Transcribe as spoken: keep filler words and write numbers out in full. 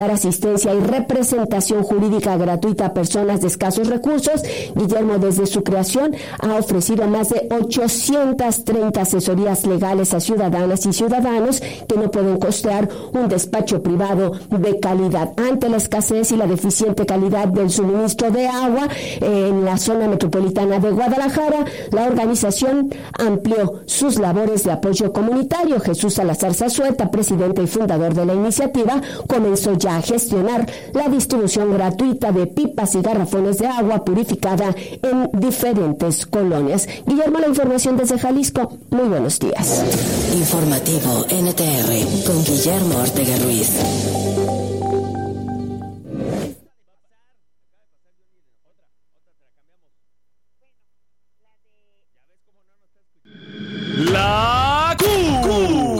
asistencia y representación jurídica gratuita a personas de escasos recursos. Guillermo, desde su creación, ha ofrecido más de ochocientas treinta asesorías legales a ciudadanas y ciudadanos que no pueden costear un despacho privado de calidad. Ante la escasez y la deficiente calidad del suministro de agua en la zona metropolitana de Guadalajara, la organización amplió sus labores de apoyo comunitario. Jesús Salazar Zazueta, presidente y fundador de la iniciativa, comenzó ya a gestionar la distribución gratuita de pipas y garrafones de agua purificada en diferentes colonias. Guillermo, la información desde Jalisco. Muy buenos días. Informativo N T R con Guillermo Ortega Ruiz.